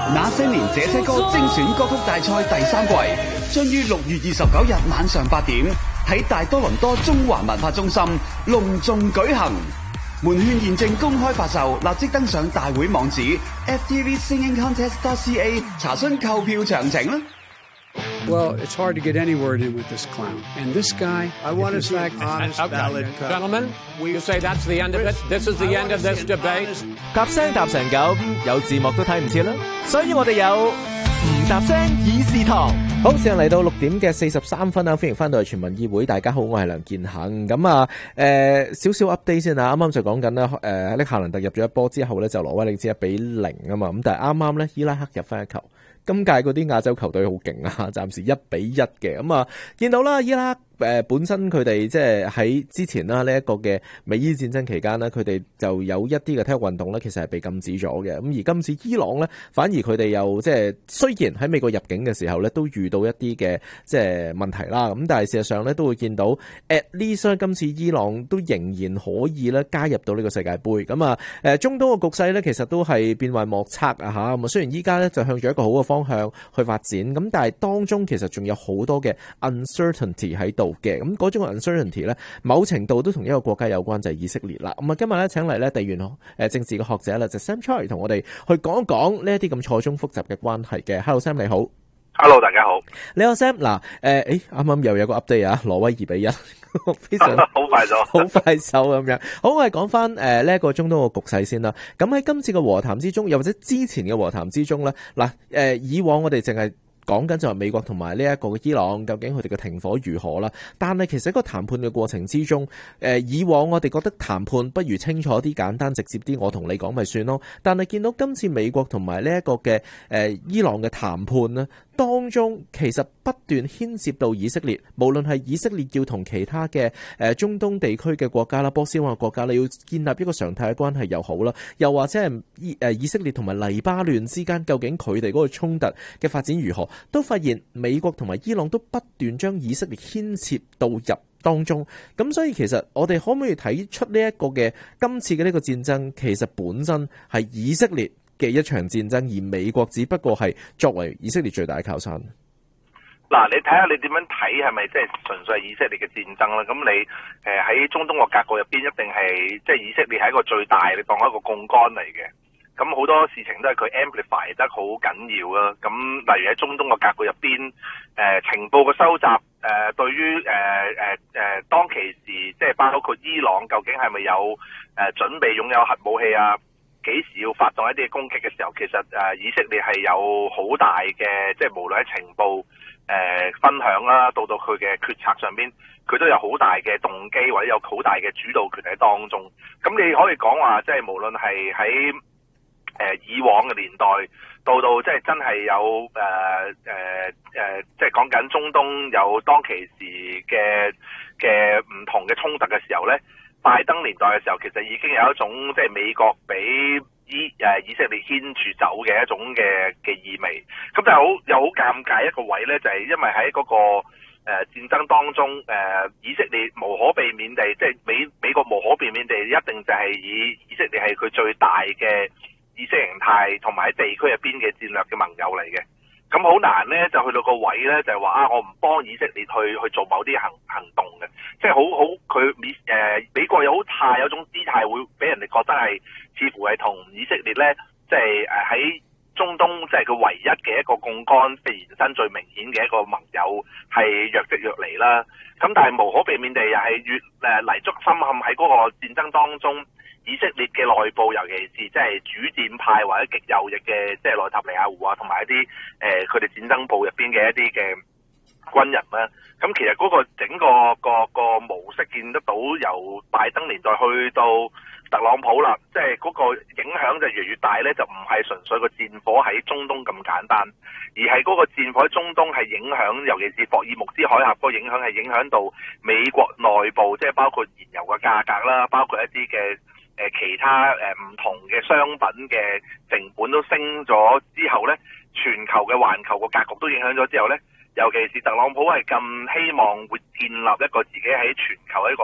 那些年這些歌精選歌曲大賽第3季將於6月29日晚上8點喺大多倫多中環文化中心隆重舉行。門券現正公開發售，立即登上大會網址 ftvsingingcontest.ca 查詢購票詳情啦。 Well, it's hard to get any word in with this clown. And this guy, I want to say honest ballot cut. Gentlemen, you say that's the end of it? This is the end of this debate? 夾聲搭成咁，有字幕都睇唔切啦。所以我哋有唔搭聲議事堂。好，時間嚟到6點嘅43分啦，歡迎翻到嚟全民議會。大家好，我係梁健恒。咁啊，少少 update 先啊。啱啱就講緊啦，呢夏蘭特入咗一波之後咧，就挪威領先1-0啊嘛。咁但係啱啱咧，伊拉克入翻一球。今屆嗰啲亞洲球隊好勁啊，暫時1-1嘅。咁啊，見到啦，伊拉克本身佢哋即係喺之前啦，呢一個嘅美伊戰爭期間呢，佢哋就有一啲嘅體育運動呢，其實係被禁止咗嘅。咁而今次伊朗呢，反而佢哋又即係雖然喺美國入境嘅時候呢，都遇到一啲嘅即係問題啦。咁但係事實上呢，都會見到 at least 今次伊朗都仍然可以咧加入到呢個世界盃。咁啊，中東嘅局勢呢，其實都係變幻莫測啊嚇。咁啊，雖然依家呢，就向住一個好嘅方向去發展，咁但係當中其實仲有好多嘅 uncertainty 喺度嘅，咁嗰種 uncertainty 咧，某程度都同一個國家有關，就係以色列啦。咁啊，今日咧請嚟咧地緣政治嘅學者啦，就 Sam Choi 同我哋去講一講呢一啲咁錯綜複雜嘅關係嘅。Hello Sam 你好。 Hello 大家好。 你好 Sam， 嗱，啱啱又有個 update 啊，挪威2-1，非常好快手， 好快手咁樣。好，我哋講翻呢一個中東嘅局勢先啦。咁喺今次嘅和談之中，又或者之前嘅和談之中咧，嗱，以往我哋淨係講緊就係美國同埋呢一個嘅伊朗究竟佢哋嘅停火如何啦，但係其實喺個談判嘅過程之中，以往我哋覺得談判不如清楚啲、簡單直接啲，我同你講咪算咯。但係見到今次美國同埋呢一個嘅伊朗嘅談判呢，當中其實不斷牽涉到以色列，無論係以色列要同其他嘅中東地區嘅國家啦、波斯灣嘅國家，你要建立一個常態嘅關係又好啦，又或者係以色列同埋黎巴嫩之間究竟佢哋嗰個衝突嘅發展如何？都發現美國同埋伊朗都不斷將以色列牽涉到入當中，咁所以其實我哋可唔可以睇出呢一個嘅今次嘅呢個戰爭，其實本身係以色列嘅一場戰爭，而美國只不過係作為以色列最大嘅靠山。 嗱，你睇下你點樣睇，係咪即係純粹係以色列嘅戰爭啦？咁你喺中東個格局入邊，一定係即係以色列係一個最大，你當一個槓桿嚟嘅。咁好多事情都係佢 amplify 得好緊要啦。咁例如喺中東個格局入邊，情報嘅收集，對於當其時即係包括伊朗究竟係咪有準備擁有核武器啊？幾時要發動一啲攻擊嘅時候，其實以色列係有好大嘅，即係無論喺情報分享啦，到佢嘅決策上邊，佢都有好大嘅動機或者有好大嘅主導權喺當中。咁你可以講話，即係無論係喺以往嘅年代，到即係真係有即係講緊中東有當其時嘅唔同嘅衝突嘅時候咧，拜登年代嘅時候，其實已經有一種即係美國俾以色列牽住走嘅一種嘅意味。咁但係又好尷尬一個位咧，就係因為喺嗰個戰爭當中，以色列無可避免地，即係美國無可避免地，一定就係以色列係佢最大嘅意識形態同埋喺地區入邊嘅戰略嘅盟友嚟嘅。咁好難咧，就去到個位咧，就係話我唔幫以色列去做某啲行動嘅，即係好佢美國有好態有種姿態，會俾人哋覺得係似乎係同以色列咧，即係喺中東即係佢唯一嘅一個槓桿，即係延伸最明顯嘅一個盟友係若即若離啦。咁但係無可避免地又係越泥足深陷喺嗰個戰爭當中。以色列嘅內部，尤其是即係主戰派或者極右翼嘅，即係內塔尼亞胡啊，同埋一啲佢哋戰爭部入邊嘅一啲嘅軍人啦。咁其實嗰個整個模式見得到，由拜登年代去到特朗普啦，即係嗰個影響就越嚟越大咧，就唔係純粹個戰火喺中東咁簡單，而係嗰個戰火喺中東係影響，尤其是霍爾木茲海峽嗰個影響係影響到美國內部，即係包括燃油嘅價格啦，包括一啲嘅其他唔同嘅商品嘅成本都升咗之後咧，全球嘅環球個格局都影響咗之後咧，尤其是特朗普係咁希望會建立一個自己喺全球一個